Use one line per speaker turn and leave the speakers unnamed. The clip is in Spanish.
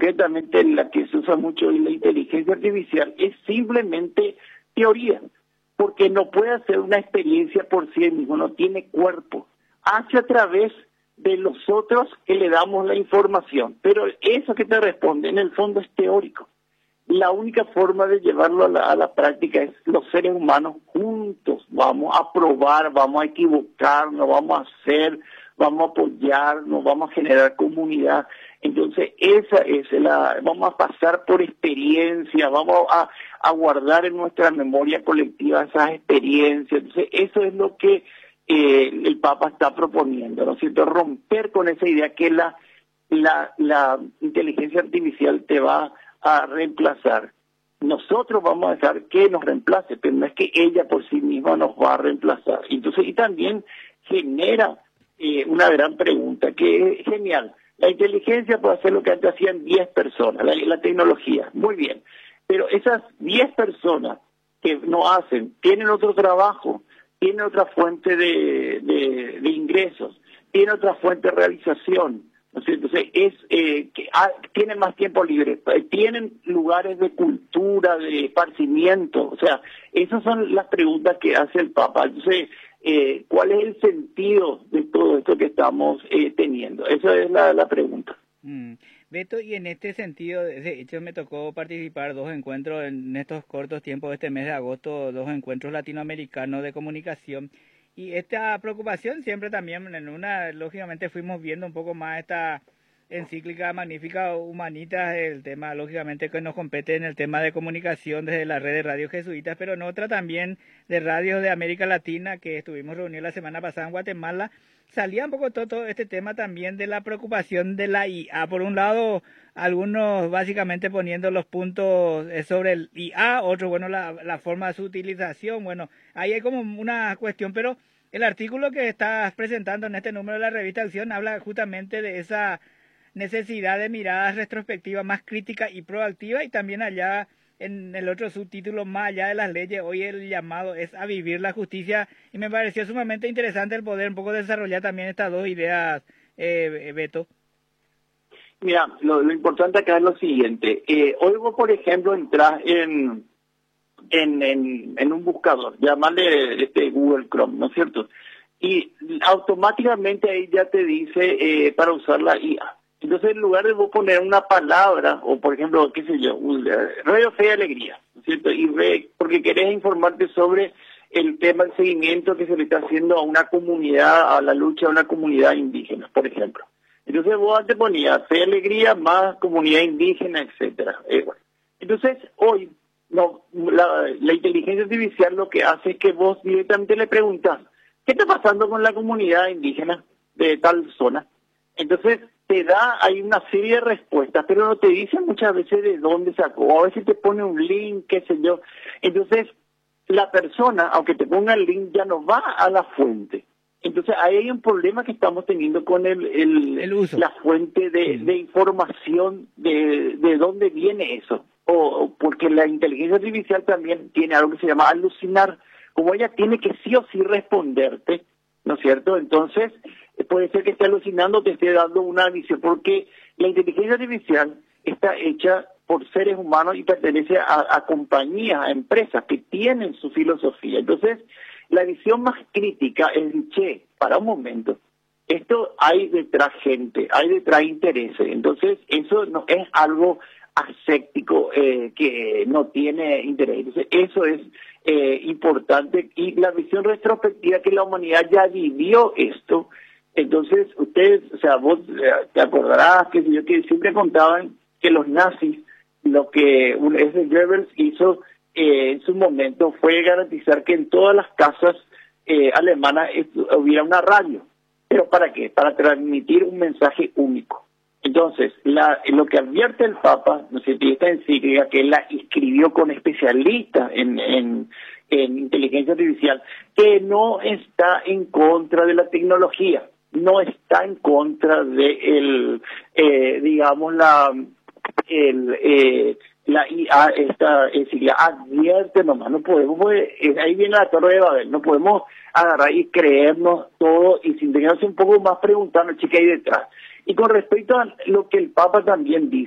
concretamente la que se usa mucho en la inteligencia artificial, es simplemente teoría, porque no puede hacer una experiencia por sí mismo, no tiene cuerpo. Hace a través de los otros que le damos la información, pero eso que te responde en el fondo es teórico. La única forma de llevarlo a la práctica es los seres humanos juntos. Vamos a probar, vamos a equivocarnos, vamos a hacer, vamos a apoyarnos, vamos a generar comunidad. Entonces, vamos a pasar por experiencia, vamos a guardar en nuestra memoria colectiva esas experiencias. Entonces, eso es lo que el Papa está proponiendo, ¿no es cierto? Romper con esa idea que la inteligencia artificial te va a reemplazar. Nosotros vamos a dejar que nos reemplace, pero no es que ella por sí misma nos va a reemplazar. Entonces, y también genera una gran pregunta, que es genial. La inteligencia puede hacer lo que antes hacían 10 personas, la tecnología, muy bien. Pero esas 10 personas que no hacen, tienen otro trabajo, tienen otra fuente de ingresos, tienen otra fuente de realización. Entonces, tienen más tiempo libre, tienen lugares de cultura, de esparcimiento. O sea, esas son las preguntas que hace el Papa. Entonces, ¿cuál es el sentido de todo esto que estamos teniendo? Esa es la pregunta.
Beto, y en este sentido, de hecho me tocó participar 2 encuentros en estos cortos tiempos de este mes de agosto, 2 encuentros latinoamericanos de comunicación. Y esta preocupación siempre también, lógicamente fuimos viendo un poco más esta encíclica magnífica Humanitas, el tema lógicamente que nos compete en el tema de comunicación desde la red de radios jesuitas, pero en otra también de radios de América Latina que estuvimos reunidos la semana pasada en Guatemala, salía un poco todo este tema también de la preocupación de la IA. Por un lado, algunos básicamente poniendo los puntos sobre el IA, otros, bueno, la forma de su utilización. Bueno, ahí hay como una cuestión, pero el artículo que estás presentando en este número de la revista Acción habla justamente de esa necesidad de miradas retrospectivas más crítica y proactiva, y también allá en el otro subtítulo, más allá de las leyes, hoy el llamado es a vivir la justicia, y me pareció sumamente interesante el poder un poco desarrollar también estas dos ideas, Beto.
Mira, lo importante acá es lo siguiente. Hoy vos, por ejemplo, entras en un buscador, llamarle Google Chrome, ¿no es cierto? Y automáticamente ahí ya te dice para usar la IA. Entonces, en lugar de vos poner una palabra, o por ejemplo, qué sé yo, Radio Fe y Alegría, ¿no es cierto? Porque querés informarte sobre el tema del seguimiento que se le está haciendo a una comunidad, a la lucha de una comunidad indígena, por ejemplo. Entonces vos antes ponías Fe y Alegría más comunidad indígena, etcétera. Bueno. Entonces, hoy, la inteligencia artificial lo que hace es que vos directamente le preguntas, ¿qué está pasando con la comunidad indígena de tal zona? Entonces, hay una serie de respuestas, pero no te dice muchas veces de dónde sacó, o a veces te pone un link, qué sé yo. Entonces, la persona, aunque te ponga el link, ya no va a la fuente. Entonces, ahí hay un problema que estamos teniendo con
el uso.
La fuente de información de dónde viene eso. O porque la inteligencia artificial también tiene algo que se llama alucinar. Como ella tiene que sí o sí responderte, ¿no es cierto? Entonces, puede ser que esté alucinando, te esté dando una visión, porque la inteligencia artificial está hecha por seres humanos y pertenece a compañías, a empresas que tienen su filosofía. Entonces, la visión más crítica es, para un momento, esto hay detrás gente, hay detrás intereses. Entonces, eso no es algo aséptico que no tiene interés. Entonces, eso es importante. Y la visión retrospectiva, que la humanidad ya vivió esto. Entonces, ustedes, o sea, vos te acordarás que siempre contaban que los nazis, lo que ese Goebbels hizo en su momento fue garantizar que en todas las casas alemanas hubiera una radio. ¿Pero para qué? Para transmitir un mensaje único. Entonces, lo que advierte el Papa, no sé, esta encíclica que él la escribió con especialistas en inteligencia artificial, que no está en contra de la tecnología, no está en contra de la IA, esta encíclica advierte nomás, no podemos, ahí viene la Torre de Babel, no podemos agarrar y creernos todo y sin tenerse un poco más preguntarnos, ¿qué hay detrás? Y con respecto a lo que el Papa también dice,